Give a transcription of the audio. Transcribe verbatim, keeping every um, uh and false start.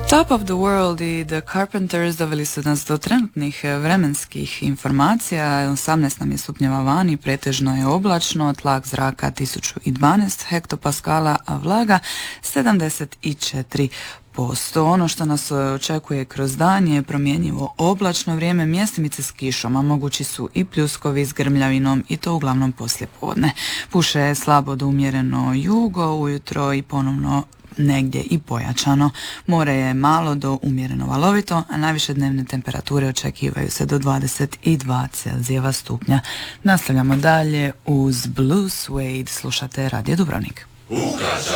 Top of the World i The Carpenters doveli su nas do trenutnih vremenskih informacija. osamnaest nam je stupnjeva vani, pretežno je oblačno, tlak zraka tisuću dvanaest hektopaskala, a vlaga sedamdeset četiri posto. Ono što nas očekuje kroz dan je promjenjivo oblačno vrijeme, mjestimice s kišom, a mogući su i pljuskovi s grmljavinom i to uglavnom poslijepodne. Puše slabo do umjereno jugo, ujutro i ponovno negdje i pojačano. More je malo do umjereno valovito, a najviše dnevne temperature očekivaju se do dvadeset dva Celzijeva stupnja. Nastavljamo dalje uz Blue Suede, slušate Radio Dubrovnik. U